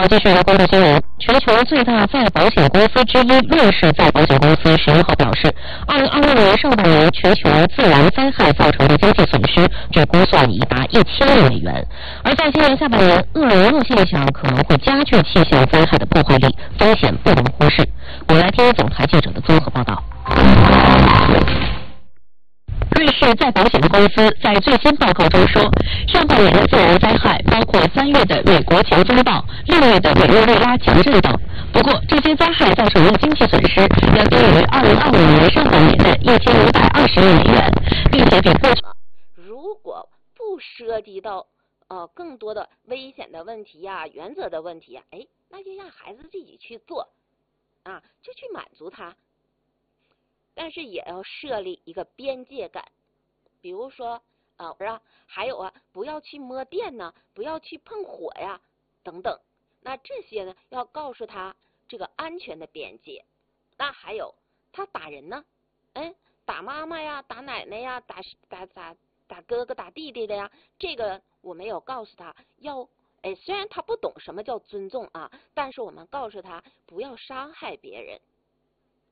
好，继续来关注新闻。全球最大再保险公司之一瑞士再保险公司11号表示，2022年上半年全球自然灾害造成的经济损失据估算已达1000亿美元。而在今年下半年，厄尔尼诺现象可能会加剧气象灾害的破坏力，风险不容忽视。我们来听总台记者的综合报道。瑞士再保险公司在最新报告中说，上半年的自然灾害包括3月的美国强风暴、6月的委内瑞拉强震等。不过，这些灾害造成的经济损失要低于2025年上半年的1520亿美元，并且比过去。 如果不涉及到更多的危险的问题呀、原则的问题呀，那就让孩子自己去做啊，就去满足他。但是也要设立一个边界感，比如说还有不要去摸电呢，不要去碰火呀，等等。那这些呢，要告诉他这个安全的边界。那还有他打人呢，打妈妈呀，打奶奶呀，打哥哥打弟弟的呀，这个我们要告诉他要。虽然他不懂什么叫尊重啊，但是我们告诉他不要伤害别人。